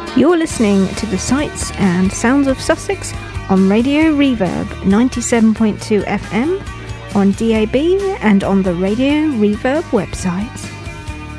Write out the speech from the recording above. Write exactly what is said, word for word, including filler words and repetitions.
You're listening to the sights and sounds of Sussex on Radio Reverb ninety-seven point two F M, on D A B and on the Radio Reverb website.